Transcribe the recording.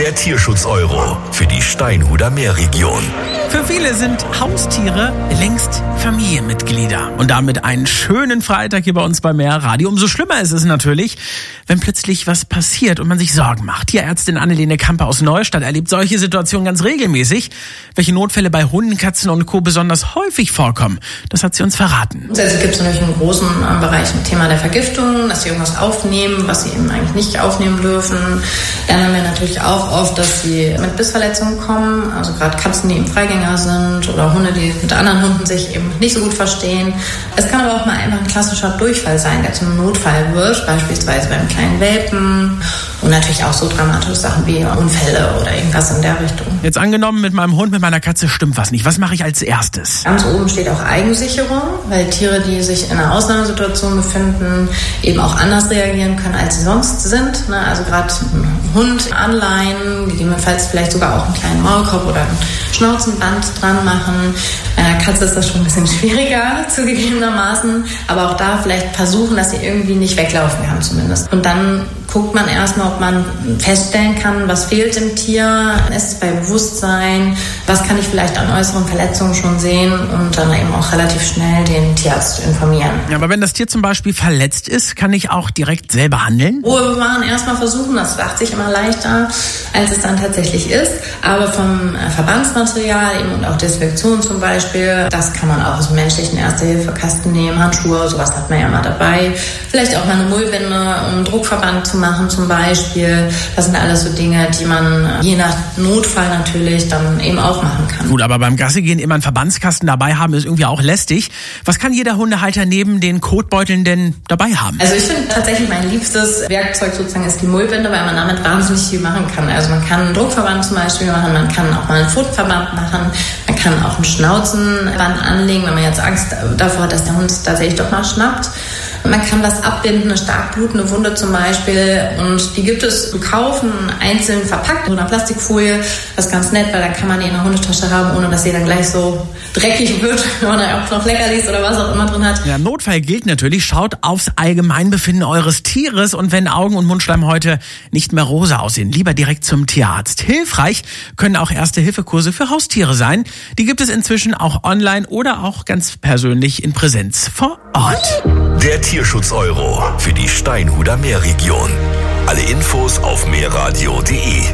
Der Tierschutz-Euro für die Steinhuder Meerregion. Für viele sind Haustiere längst Familienmitglieder. Und damit einen schönen Freitag hier bei uns bei Meerradio. Umso schlimmer ist es natürlich, wenn plötzlich was passiert und man sich Sorgen macht. Tierärztin Annelene Kamper aus Neustadt erlebt solche Situationen ganz regelmäßig. Welche Notfälle bei Hunden, Katzen und Co. besonders häufig vorkommen, das hat sie uns verraten. Also gibt es natürlich einen großen Bereich ein Thema der Vergiftung, dass sie irgendwas aufnehmen, was sie eben eigentlich nicht aufnehmen dürfen. Dann haben wir natürlich auch oft, dass sie mit Bissverletzungen kommen, also gerade Katzen, die eben Freigänger sind oder Hunde, die mit anderen Hunden sich eben nicht so gut verstehen. Es kann aber auch mal einfach ein klassischer Durchfall sein, der zum Notfall wird, beispielsweise beim kleinen Welpen und natürlich auch so dramatische Sachen wie Unfälle oder irgendwas in der Richtung. Jetzt angenommen, mit meinem Hund, mit meiner Katze stimmt was nicht. Was mache ich als erstes? Ganz oben steht auch Eigensicherung, weil Tiere, die sich in einer Ausnahmesituation befinden, eben auch anders reagieren können, als sie sonst sind. Also gerade ein Hund anleihen, gegebenenfalls vielleicht sogar auch einen kleinen Maulkorb oder ein Schnauzenband dran machen. Bei einer Katze ist das schon ein bisschen schwieriger, zugegebenermaßen. Aber auch da vielleicht versuchen, dass sie irgendwie nicht weglaufen kann zumindest. Und dann guckt man erstmal, ob man feststellen kann, was fehlt im Tier, ist es bei Bewusstsein, was kann ich vielleicht an äußeren Verletzungen schon sehen und dann eben auch relativ schnell den Tierarzt informieren. Ja, aber wenn das Tier zum Beispiel verletzt ist, kann ich auch direkt selber handeln? Ruhe bewahren, erstmal versuchen, das macht sich immer leichter, als es dann tatsächlich ist. Aber vom Verbandsmaterial eben und auch Desinfektion zum Beispiel, das kann man auch aus dem menschlichen Erste-Hilfe-Kasten nehmen, Handschuhe, sowas hat man ja immer dabei. Vielleicht auch mal eine Mullbinde, um einen Druckverband zu machen zum Beispiel. Das sind alles so Dinge, die man je nach Notfall natürlich dann eben auch machen kann. Gut, aber beim Gassigehen immer einen Verbandskasten dabei haben, ist irgendwie auch lästig. Was kann jeder Hundehalter neben den Kotbeuteln denn dabei haben? Also ich finde tatsächlich mein liebstes Werkzeug sozusagen ist die Mullbinde, weil man damit wahnsinnig viel machen kann. Also man kann einen Druckverband zum Beispiel machen, man kann auch mal einen Pfotenverband machen, man kann auch ein Schnauzenband anlegen, wenn man jetzt Angst davor hat, dass der Hund tatsächlich doch mal schnappt. Man kann was abbinden, eine stark blutende Wunde zum Beispiel, und die gibt es zu kaufen, einzeln verpackt, in einer Plastikfolie. Das ist ganz nett, weil dann kann man die in der Hundetasche haben, ohne dass sie dann gleich so dreckig wird, wenn man da auch noch Leckerlis oder was auch immer drin hat. Ja, im Notfall gilt natürlich, schaut aufs Allgemeinbefinden eures Tieres, und wenn Augen- und Mundschleim heute nicht mehr rosa aussehen, lieber direkt zum Tierarzt. Hilfreich können auch Erste-Hilfe-Kurse für Haustiere sein. Die gibt es inzwischen auch online oder auch ganz persönlich in Präsenz vor Ort. Der Tierschutz-Euro für die Steinhuder Meerregion. Alle Infos auf meerradio.de.